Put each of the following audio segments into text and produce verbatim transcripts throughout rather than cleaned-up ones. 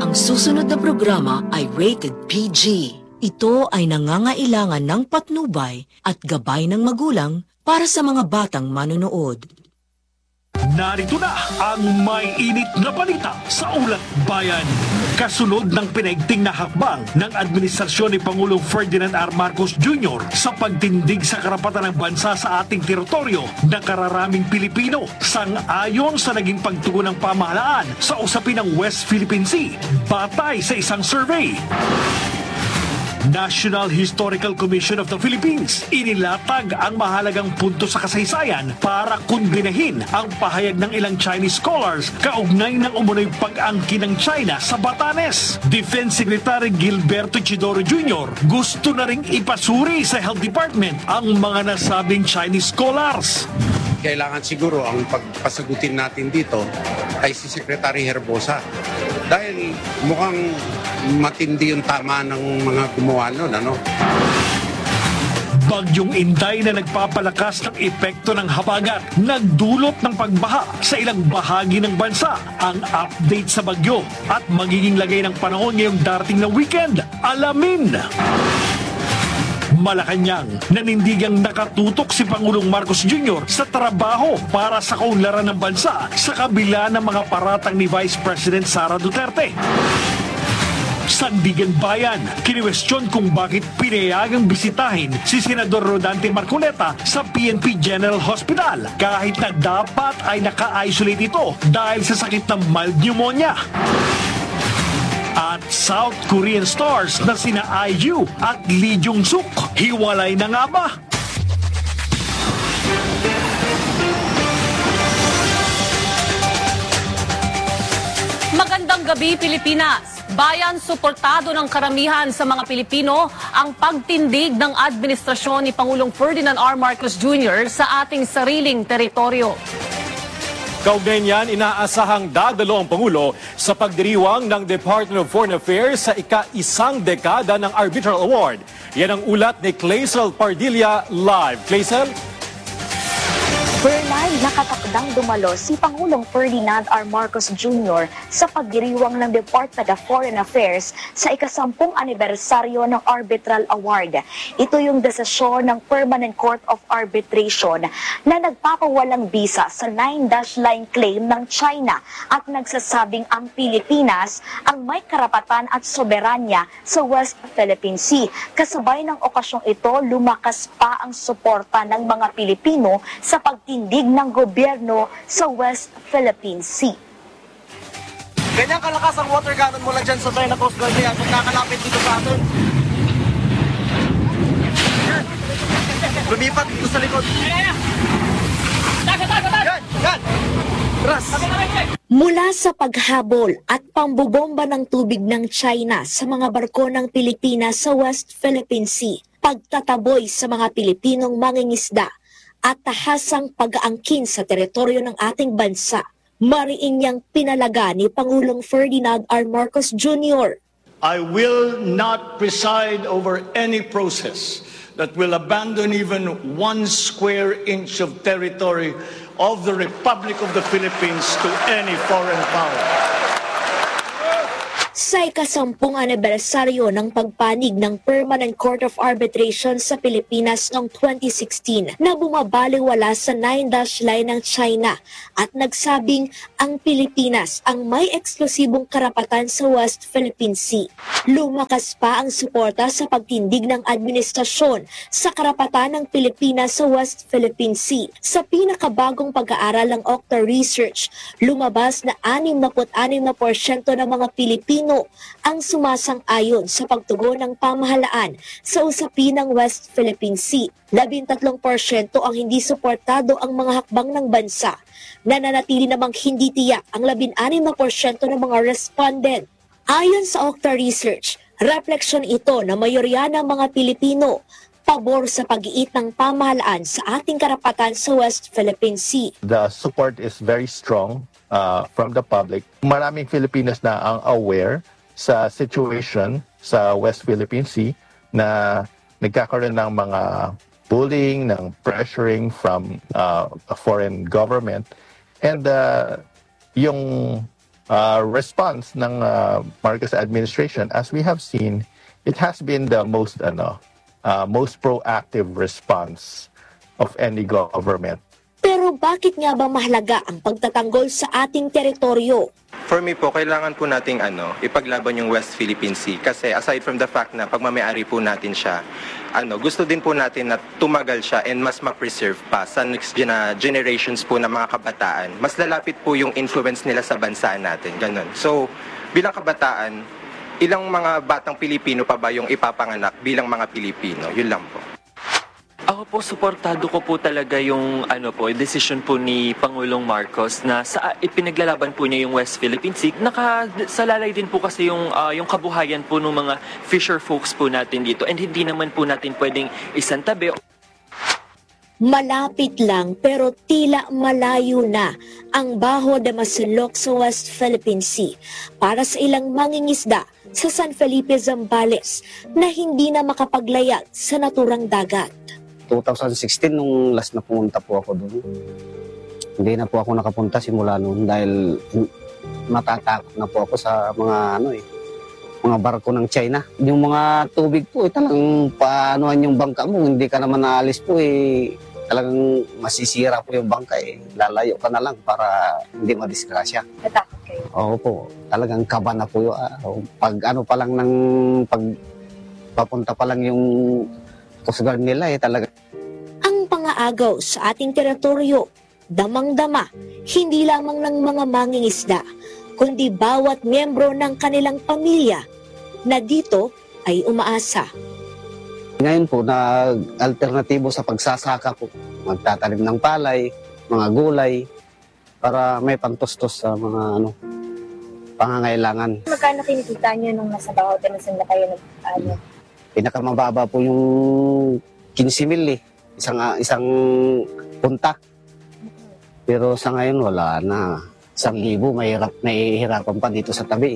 Ang susunod na programa ay rated P G. Ito ay nangangailangan ng patnubay at gabay ng magulang para sa mga batang manonood. Narito na ang may init na balita sa Ulat Bayan. Kasunod ng pinaigting na hakbang ng administrasyon ni Pangulong Ferdinand R. Marcos Junior sa pagtindig sa karapatan ng bansa sa ating teritoryo ng kararaming Pilipino, sang-ayon sa naging pagtugon ng pamahalaan sa usapin ng West Philippine Sea, batay sa isang survey. National Historical Commission of the Philippines inilatag ang mahalagang punto sa kasaysayan para kundinahin ang pahayag ng ilang Chinese scholars kaugnay ng umunoy pag-angkin ng China sa Batanes. Defense Secretary Gilberto Chidoro Junior gusto na ring ipasuri sa Health Department ang mga nasabing Chinese scholars. Kailangan siguro ang pagpasagutin natin dito ay si Secretary Herbosa. Dahil mukhang matindi yung tama ng mga gumawa nun, ano? Bagyong Inday na nagpapalakas ng epekto ng habagat, nagdulot ng pagbaha sa ilang bahagi ng bansa. Ang update sa bagyo at magiging lagay ng panahon ngayong darating na weekend. Alamin! Malacanang, nanindigang nakatutok si Pangulong Marcos Junior sa trabaho para sa kaunlaran ng bansa sa kabila ng mga paratang ni Vice President Sara Duterte. Sandigan Bayan, kiniwestiyon kung bakit pinayagang bisitahin si Senador Rodante Marcoleta sa P N P General Hospital kahit na dapat ay naka-isolate ito dahil sa sakit ng mild pneumonia. At South Korean stars na sina I U at Lee Jung-suk, hiwalay na nga ba? Magandang gabi, Pilipinas! Bayan, suportado ng karamihan sa mga Pilipino ang pagtindig ng administrasyon ni Pangulong Ferdinand R. Marcos Junior sa ating sariling teritoryo. Kaugnay niyan, inaasahang dadalo ang Pangulo sa pagdiriwang ng Department of Foreign Affairs sa ika-isang dekada ng Arbitral Award. Yan ang ulat ni Claisel Pardilla live. Claisel? Bernard, nakatakdang dumalo si Pangulong Ferdinand R. Marcos Junior sa pagdiriwang ng Department of Foreign Affairs sa ikasampung anibersaryo ng Arbitral Award. Ito yung desisyon ng Permanent Court of Arbitration na nagpapawalang bisa sa nine-dash line claim ng China at nagsasabing ang Pilipinas ang may karapatan at soberanya sa West Philippine Sea. Kasabay ng okasyong ito, lumakas pa ang suporta ng mga Pilipino sa pag tindig ng gobyerno sa West Philippine Sea. Ganyan kalakas ang water cannon mula dyan sa China Coast Guard niya kung nakalapit dito sa atin. Lumipat dito sa likod. Yan! Yan! Ras! Mula sa paghabol at pambubomba ng tubig ng China sa mga barko ng Pilipinas sa West Philippine Sea, pagtataboy sa mga Pilipinong mangingisda, at tahasang pag-aangkin sa teritoryo ng ating bansa, mariin niyang pinalaga ni Pangulong Ferdinand R. Marcos Junior I will not preside over any process that will abandon even one square inch of territory of the Republic of the Philippines to any foreign power. Sa ikasampung anibersaryo ng pagpanig ng Permanent Court of Arbitration sa Pilipinas noong twenty sixteen na bumabaliwala sa nine-dash line ng China at nagsabing ang Pilipinas ang may eksklusibong karapatan sa West Philippine Sea. Lumakas pa ang suporta sa pagtindig ng administrasyon sa karapatan ng Pilipinas sa West Philippine Sea. Sa pinakabagong pag-aaral ng Okta Research, lumabas na sixty-six na porsyento ng mga Pilipino ang sumasang-ayon sa pagtugon ng pamahalaan sa usapin ng West Philippine Sea. labintatlong porsyento ang hindi suportado ang mga hakbang ng bansa. Nananatili namang hindi tiyak ang labing-anim na porsyento ng mga respondent. Ayon sa Okta Research, refleksyon ito na mayorya ng mga Pilipino pabor sa pag-iit ng pamahalaan sa ating karapatan sa West Philippine Sea. The support is very strong uh, from the public. Maraming Filipinos na ang aware sa situation sa West Philippine Sea na nagkakaroon ng mga bullying, ng pressuring from uh, a foreign government. And uh, yung uh, response ng uh, Marcos administration, as we have seen, it has been the most ano, uh, most proactive response of any government. Pero bakit nga ba mahalaga ang pagtatanggol sa ating teritoryo? For me po, kailangan po nating ano, ipaglaban yung West Philippine Sea. Kasi aside from the fact na pagmamayari po natin siya, ano, gusto din po natin na tumagal siya and mas ma-preserve pa sa next gena- generations po ng mga kabataan. Mas lalapit po yung influence nila sa bansa natin. Ganun. So, bilang kabataan, ilang mga batang Pilipino pa ba yung ipapanganak bilang mga Pilipino? Yun lang po. Ako po, suportado ko po talaga yung ano po, decision po ni Pangulong Marcos na sa ipinaglalaban po niya yung West Philippine Sea. Nakasalalay din po kasi yung uh, yung kabuhayan po ng mga fisher folks po natin dito, and hindi naman po natin pwedeng isantabi. Malapit lang pero tila malayo na ang Bajo de Masinloc sa West Philippine Sea para sa ilang mangingisda sa San Felipe, Zambales na hindi na makapaglayag sa naturang dagat. twenty sixteen nung last na pumunta po ako doon. Hindi na po ako nakapunta simula noon dahil matatakot na po ako sa mga ano eh, mga barko ng China. Yung mga tubig po eh, talagang paanoan yung bangka mo, hindi ka naman naalis po eh, talagang masisira po yung bangka eh. Lalayo ka na lang para hindi madisgrasya. Natakot kayo? Oo po, talagang kaba na po yun. Pag ano pa lang ng pag papunta pa lang yung Coast Guard nila eh talaga. Ang pangaagaw sa ating teritoryo, damang-dama, hindi lamang ng mga mangingisda, kundi bawat miyembro ng kanilang pamilya na dito ay umaasa. Ngayon po, na alternatibo sa pagsasaka po, magtatanim ng palay, mga gulay, para may pantustos sa mga ano, pangangailangan. Magkano kinikita nyo nung nasa Bajo de Masinloc kayo nag ano? Pinakamababa po yung fifteen mil eh, isang, isang punta. Pero sa ngayon wala na. Isang libo, mahirap, mahihirapan pa dito sa tabi.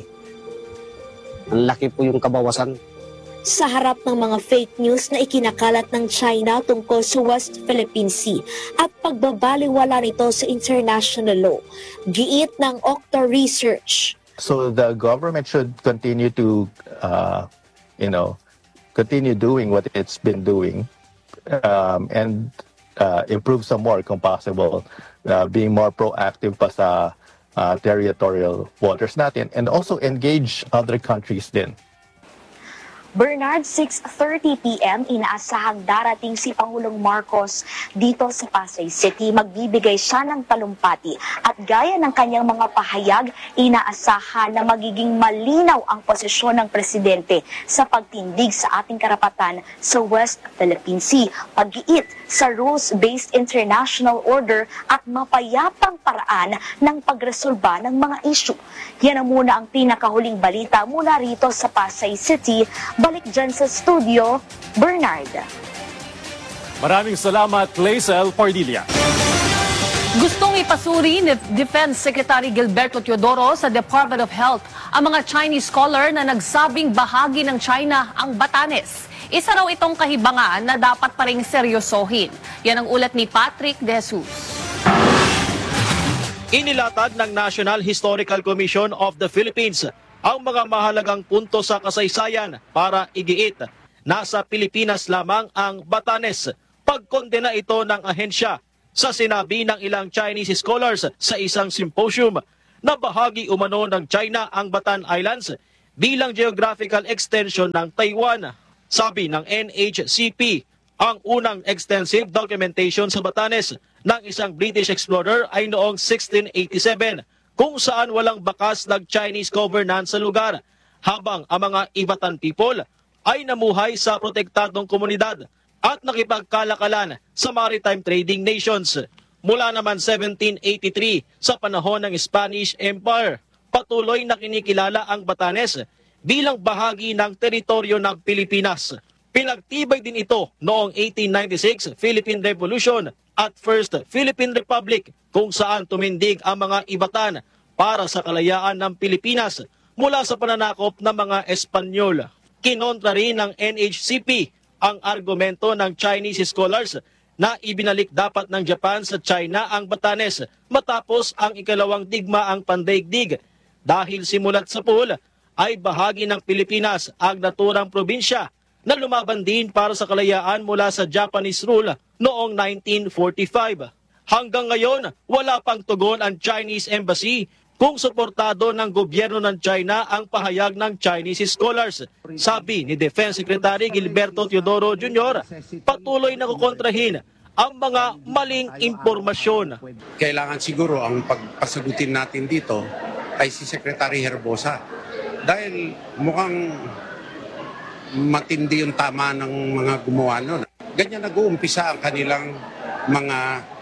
Ang laki po yung kabawasan. Sa harap ng mga fake news na ikinakalat ng China tungkol sa West Philippine Sea at pagbabaliwala nito sa international law, giit ng Okta Research. So the government should continue to, uh, you know, continue doing what it's been doing um, and uh, improve some more kung possible, uh, being more proactive pa sa uh, territorial waters natin and also engage other countries din. Bernard, six thirty p m inaasahang darating si Pangulong Marcos dito sa Pasay City. Magbibigay siya ng talumpati at gaya ng kanyang mga pahayag, inaasahan na magiging malinaw ang posisyon ng presidente sa pagtindig sa ating karapatan sa West Philippine Sea, pag-iit sa rules-based international order at mapayapang paraan ng pagresolba ng mga issue. Yan ang muna ang pinakahuling balita mula rito sa Pasay City. Balik dyan sa studio, Bernard. Maraming salamat, Clazel Pardilla. Gustong ipasuri ni Defense Secretary Gilberto Teodoro sa Department of Health ang mga Chinese scholar na nagsabing bahagi ng China ang Batanes. Isa raw itong kahibangan na dapat pa ring seryosohin. Yan ang ulat ni Patrick De Jesus. Inilatag ng National Historical Commission of the Philippines ang mga mahalagang punto sa kasaysayan para igiit. Nasa Pilipinas lamang ang Batanes. Pagkondena ito ng ahensya sa sinabi ng ilang Chinese scholars sa isang symposium na bahagi umano ng China ang Batan Islands bilang geographical extension ng Taiwan. Sabi ng N H C P, ang unang extensive documentation sa Batanes ng isang British explorer ay noong sixteen eighty-seven, kung saan walang bakas ng Chinese governance sa lugar, habang ang mga Ivatan people ay namuhay sa protektadong komunidad at nakipagkalakalan sa maritime trading nations. Mula naman seventeen eighty-three sa panahon ng Spanish Empire, patuloy na kinikilala ang Batanes bilang bahagi ng teritoryo ng Pilipinas. Pinagtibay din ito noong eighteen ninety-six Philippine Revolution at First Philippine Republic, kung saan tumindig ang mga Ivatan para sa kalayaan ng Pilipinas mula sa pananakop ng mga Espanyol. Kinontra rin ng N H C P ang argumento ng Chinese scholars na ibinalik dapat ng Japan sa China ang Batanes matapos ang ikalawang digmaang pandaigdig dahil simulat sa pool ay bahagi ng Pilipinas ang naturang probinsya na lumaban din para sa kalayaan mula sa Japanese rule noong nineteen forty-five. Hanggang ngayon, wala pang tugon ang Chinese Embassy kung suportado ng gobyerno ng China ang pahayag ng Chinese scholars. Sabi ni Defense Secretary Gilberto Teodoro Junior, patuloy na kukontrahin ang mga maling impormasyon. Kailangan siguro ang pagpasagutin natin dito ay si Secretary Herbosa. Dahil mukhang matindi yung tama ng mga gumawa nun. Ganyan nag-uumpisa ang kanilang mga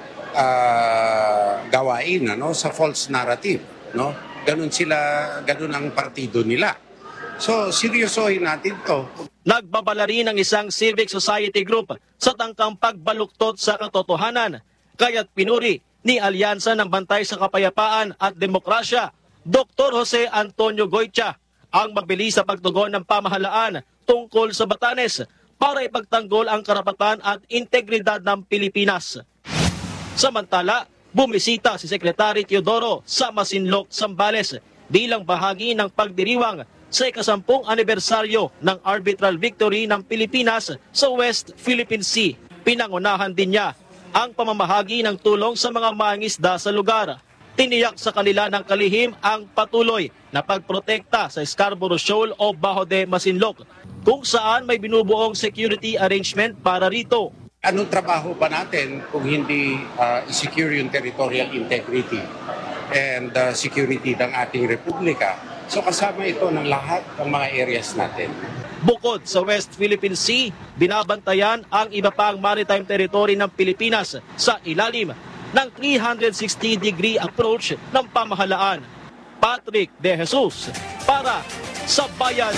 uh, gawain ano, sa false narrative. No? Ganun sila, ganun ang partido nila. So, seryosohin natin to. Nagbabala rin ang isang civic society group sa tangkang pagbaluktot sa katotohanan. Kaya't pinuri ni Alyansa ng Bantay sa Kapayapaan at Demokrasya, Doctor Jose Antonio Goytia, ang mabilis sa pagtugon ng pamahalaan tungkol sa Batanes para ipagtanggol ang karapatan at integridad ng Pilipinas. Samantala, bumisita si Secretary Teodoro sa Masinloc, Zambales bilang bahagi ng pagdiriwang sa ikasampung anibersaryo ng arbitral victory ng Pilipinas sa West Philippine Sea. Pinangunahan din niya ang pamamahagi ng tulong sa mga mangingisda sa lugar. Tiniyak sa kanila ng kalihim ang patuloy na pagprotekta sa Scarborough Shoal o Bajo de Masinloc, kung saan may binubuong security arrangement para rito. Anong trabaho ba natin kung hindi uh, i-secure yung territorial integrity and uh, security ng ating republika? So kasama ito ng lahat ng mga areas natin. Bukod sa West Philippine Sea, binabantayan ang iba pang maritime territory ng Pilipinas sa ilalim ng three sixty degree approach ng pamahalaan. Patrick De Jesus para sa Bayan.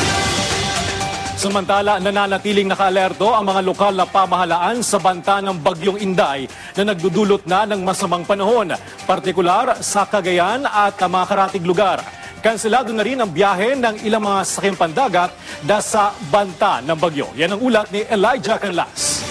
Samantala, nananatiling naka-alerto ang mga lokal na pamahalaan sa banta ng Bagyong Inday na nagdudulot na ng masamang panahon, partikular sa Cagayan at mga karatig lugar. Kanselado na rin ang biyahe ng ilang mga sasakyang pandagat dahil sa banta ng bagyo. Yan ang ulat ni Elijah Canlas.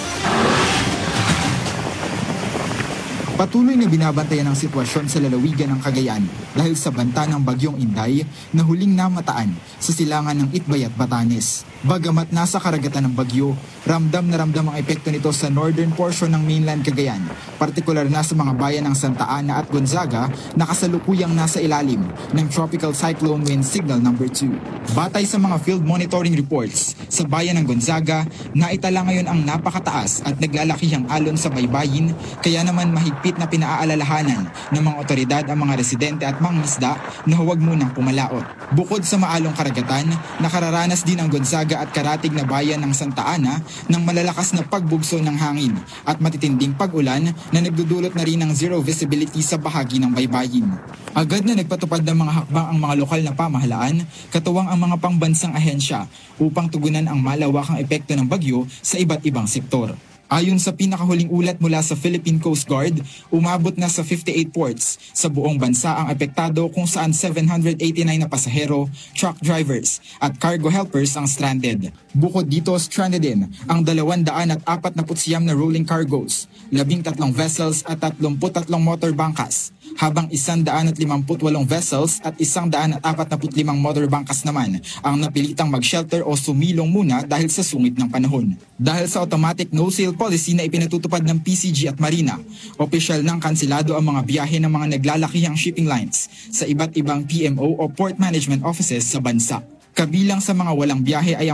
Patuloy na binabantayan ang sitwasyon sa lalawigan ng Cagayan dahil sa banta ng Bagyong Inday na huling namataan sa silangan ng Itbay at Batanes. Bagamat nasa karagatan ng bagyo, ramdam na ramdam ang epekto nito sa northern portion ng mainland Cagayan, partikular na sa mga bayan ng Santa Ana at Gonzaga na kasalukuyang nasa ilalim ng Tropical Cyclone Wind Signal number two. Batay sa mga field monitoring reports, sa bayan ng Gonzaga, naitala ngayon ang napakataas at naglalakihang alon sa baybayin, kaya naman mahigpit na pinaaalalahanan ng mga otoridad ang mga residente at mangingisda na huwag munang pumalaot. Bukod sa maalong karagatan, nakararanas din ang Gonzaga at karatig na bayan ng Santa Ana ng malalakas na pagbugso ng hangin at matitinding pag-ulan na nagdudulot na rin ng zero visibility sa bahagi ng baybayin. Agad na nagpatupad ng mga hakbang ang mga lokal na pamahalaan, katuwang ang mga pangbansang ahensya upang tugunan ang malawakang epekto ng bagyo sa iba't ibang sektor. Ayon sa pinakahuling ulat mula sa Philippine Coast Guard, umabot na sa fifty-eight ports sa buong bansa ang apektado kung saan seven hundred eighty-nine na pasahero, truck drivers at cargo helpers ang stranded. Bukod dito, stranded din ang dalawang daan at apat na putsiyam na rolling cargoes, labing tatlong vessels at tatlumpu't tatlong motor bangkas, habang isang daan at limamput walong vessels at isang daan at apat na putlimang motor bangkas naman ang napilitang mag-shelter o sumilong muna dahil sa sungit ng panahon. Dahil sa automatic no-sail policy na ipinatutupad ng P C G at Marina, opisyal nang kansilado ang mga biyahe ng mga naglalakihang shipping lines sa iba't ibang P M O o Port Management Offices sa bansa. Kabilang sa mga walang biyahe ay